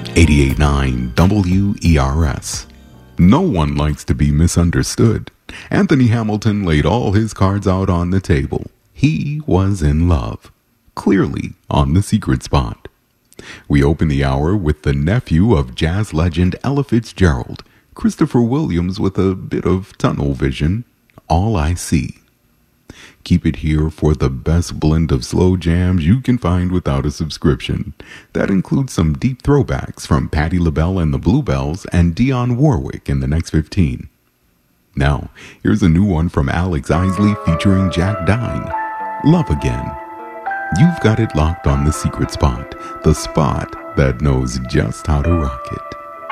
88.9 WERS. No one likes to be misunderstood. Anthony Hamilton laid all his cards out on the table. He was in love. Clearly on the secret spot. We open the hour with the nephew of jazz legend Ella Fitzgerald, Christopher Williams, with a bit of tunnel vision. All I See. Keep it here for the best blend of slow jams you can find without a subscription. That includes some deep throwbacks from Patti LaBelle and the Bluebells and Dionne Warwick in the next 15. Now, here's a new one from Alex Isley featuring Jack Dine. Love Again. You've got it locked on the secret spot, the spot that knows just how to rock it.